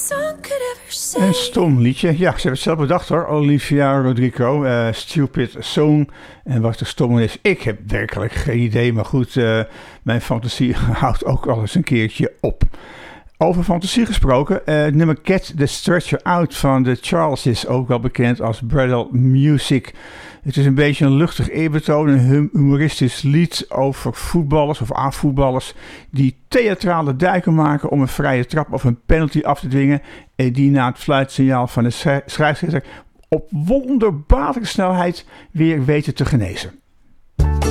Een stom liedje. Ja, ze hebben het zelf bedacht hoor. Olivia Rodrigo. Stupid Song. En wat de stomme is. Ik heb werkelijk geen idee. Maar goed, mijn fantasie houdt ook al eens een keertje op. Over fantasie gesproken. Het nummer Get the Stretcher Out van de Charleses. Ook wel bekend als Bridal Music. Het is een beetje een luchtig eerbetoon. Een humoristisch lied over voetballers of aanvoetballers die theatrale duiken maken om een vrije trap of een penalty af te dwingen. En die na het fluitsignaal van de scheidsrechter op wonderbaarlijke snelheid weer weten te genezen.